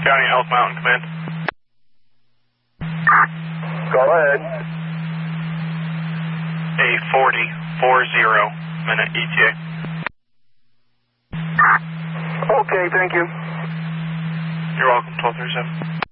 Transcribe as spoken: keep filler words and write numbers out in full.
County, Elk Mountain Command. Go ahead. A forty, four zero minute E T A. Okay, thank you. You're welcome, twelve thirty-seven.